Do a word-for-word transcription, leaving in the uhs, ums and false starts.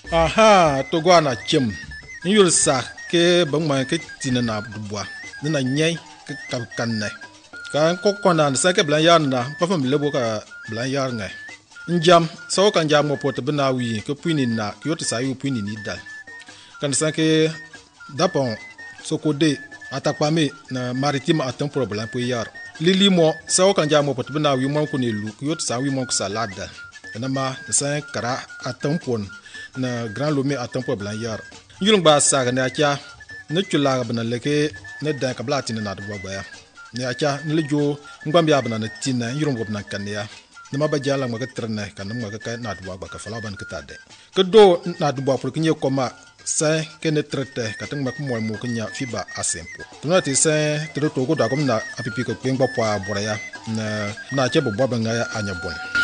aha to go na chem nyul sa ke bang ma ke tina na dubwa na nyai ke ka kan ne kan ko kona sa ke blan yar na pa fam lebo ka blan yar ngai njam so kan jam mo pot bna wi ke puini na yo to sa yu puini ni dal kan sa ke dapon so ko de atakpame na maritime atam problem po yar lili mo sa kan jam mo pot bna wi mo ko ne lu yo to sa wi mo ko salada na ma sa kara atam pon na grand lomé atam po blan yar yulung ba sa ga na cha ne chula ga bna leke ne dan ka blati na do ba ya ne acha ne le jo ngam ya bna na tin yulung go bna kan ya ne ma ba jala ma ga trne kan ma ga ka na do ba ka fala ban ka tade ke do na do ba pour kinye koma sa ke ne trete ka tang ma ko mo mo knya fiba asempo tuna ti sa to to go da ko na apipi ko pengba po abora ya na na che bo ba nga ya anya bon